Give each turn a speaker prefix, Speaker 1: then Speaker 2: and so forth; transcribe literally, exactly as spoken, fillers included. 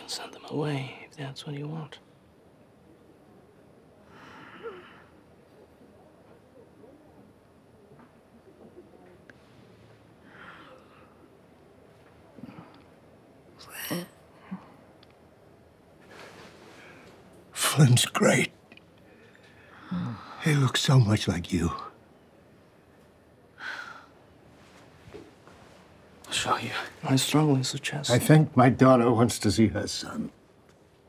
Speaker 1: send them away if that's what you want.
Speaker 2: Flynn's great. He looks so much like you.
Speaker 1: I'll show you. My struggle is a chest.
Speaker 2: I think my daughter wants to see her son.